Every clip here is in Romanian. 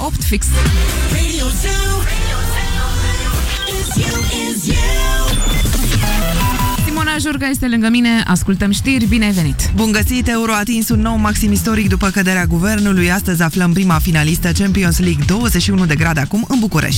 8 fix. Simona Jurga este lângă mine, ascultăm știri, bine ai venit! Bun găsit! Euro a atins un nou maxim istoric după căderea guvernului. Astăzi aflăm prima finalistă Champions League, 21 de grade acum în București.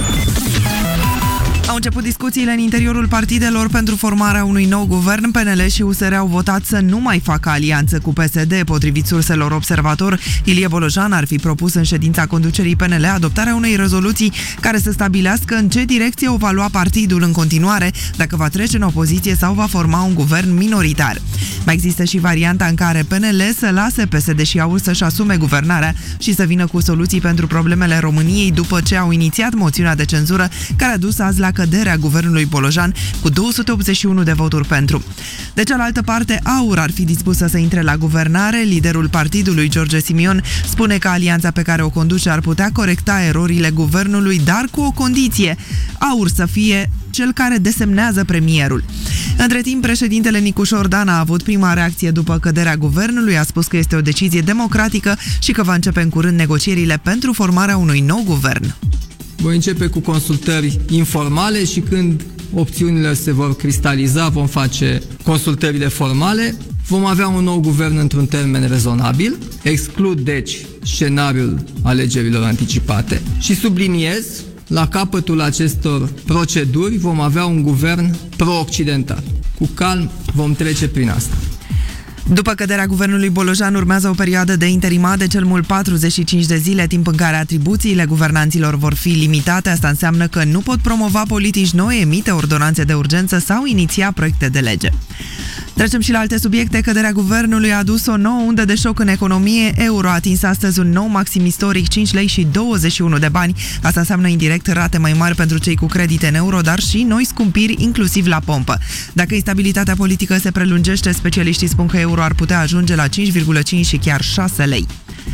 Au început discuțiile în interiorul partidelor pentru formarea unui nou guvern. PNL și USR au votat să nu mai facă alianță cu PSD. Potrivit surselor Observator, Ilie Bolojan ar fi propus în ședința conducerii PNL adoptarea unei rezoluții care să stabilească în ce direcție o va lua partidul în continuare, dacă va trece în opoziție sau va forma un guvern minoritar. Mai există și varianta în care PNL să lase PSD și AUR să-și asume guvernarea și să vină cu soluții pentru problemele României după ce au inițiat moțiunea de cenzură care a dus azi la căderea guvernului Bolojan cu 281 de voturi pentru. De cealaltă parte, AUR ar fi dispusă să intre la guvernare. Liderul partidului, George Simion, spune că alianța pe care o conduce ar putea corecta erorile guvernului, dar cu o condiție: AUR să fie cel care desemnează premierul. Între timp, președintele Nicușor Dan a avut prima reacție după căderea guvernului, a spus că este o decizie democratică și că va începe în curând negocierile pentru formarea unui nou guvern. Voi începe cu consultări informale și când opțiunile se vor cristaliza, vom face consultările formale. Vom avea un nou guvern într-un termen rezonabil. Exclud, deci, scenariul alegerilor anticipate și subliniez, la capătul acestor proceduri vom avea un guvern pro-occidental. Cu calm vom trece prin asta. După căderea guvernului Bolojan urmează o perioadă de interimat de cel mult 45 de zile, timp în care atribuțiile guvernanților vor fi limitate. Asta înseamnă că nu pot promova politici noi, emite ordonanțe de urgență sau iniția proiecte de lege. Trecem și la alte subiecte. Căderea guvernului a adus o nouă undă de șoc în economie. Euro a atins astăzi un nou maxim istoric, 5 lei și 21 de bani. Asta înseamnă indirect rate mai mari pentru cei cu credite în euro, dar și noi scumpiri, inclusiv la pompă. Dacă instabilitatea politică se prelungește, specialiștii spun că euro ar putea ajunge la 5,5 și chiar 6 lei.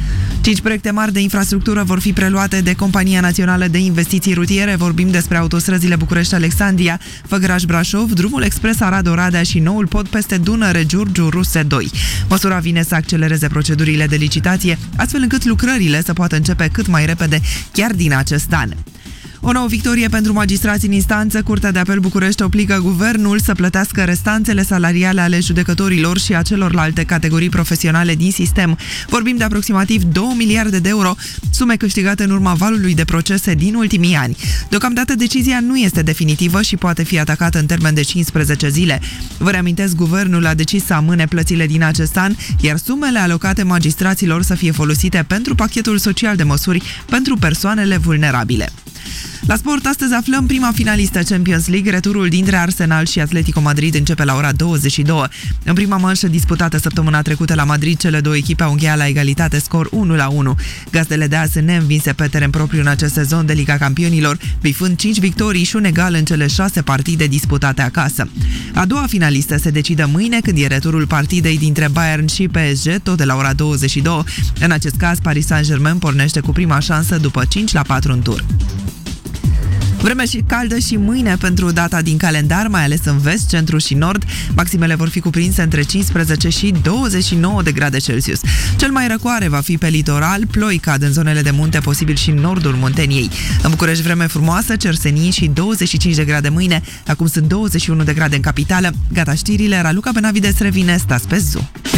5 proiecte mari de infrastructură vor fi preluate de Compania Națională de Investiții Rutiere. Vorbim despre autostrăzile București-Alexandria, Făgăraș-Brașov, drumul expres Arad-Oradea și noul pod peste Dunăre Giurgiu-Ruse 2. Măsura vine să accelereze procedurile de licitație, astfel încât lucrările să poată începe cât mai repede, chiar din acest an. O nouă victorie pentru magistrați în instanță. Curtea de Apel București obligă guvernul să plătească restanțele salariale ale judecătorilor și a celorlalte categorii profesionale din sistem. Vorbim de aproximativ 2 miliarde de euro, sume câștigate în urma valului de procese din ultimii ani. Deocamdată decizia nu este definitivă și poate fi atacată în termen de 15 zile. Vă reamintesc, guvernul a decis să amâne plățile din acest an, iar sumele alocate magistraților să fie folosite pentru pachetul social de măsuri pentru persoanele vulnerabile. La sport, astăzi aflăm prima finalistă Champions League. Returul dintre Arsenal și Atletico Madrid începe la ora 22. În prima manșă disputată săptămâna trecută la Madrid, cele două echipe au încheiat la egalitate, scor 1-1. Gazdele de azi sunt neînvinse pe teren propriu în acest sezon de Liga Campionilor, bifând 5 victorii și un egal în cele 6 partide disputate acasă. A doua finalistă se decide mâine, când e returul partidei dintre Bayern și PSG, tot de la ora 22. În acest caz, Paris Saint-Germain pornește cu prima șansă după 5-4 în tur. Vreme și caldă și mâine pentru data din calendar, mai ales în vest, centru și nord. Maximele vor fi cuprinse între 15 și 29 de grade Celsius. Cel mai răcoare va fi pe litoral, ploi cad în zonele de munte, posibil și în nordul Munteniei. În București vreme frumoasă, cersenii și 25 de grade mâine. Acum sunt 21 de grade în capitală. Gata știrile, Raluca Benavides revine, stați pe Zoo.